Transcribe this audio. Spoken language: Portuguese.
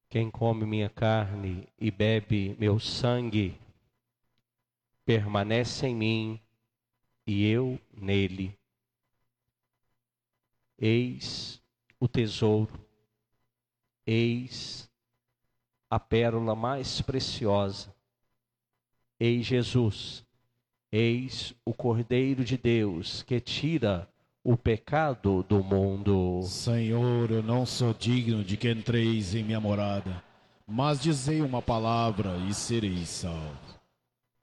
Quem come minha carne e bebe meu sangue, permanece em mim e eu nele. Eis o tesouro, eis a pérola mais preciosa. Eis Jesus, eis o Cordeiro de Deus que tira o pecado do mundo. Senhor, eu não sou digno de que entreis em minha morada, mas dizei uma palavra e serei salvo.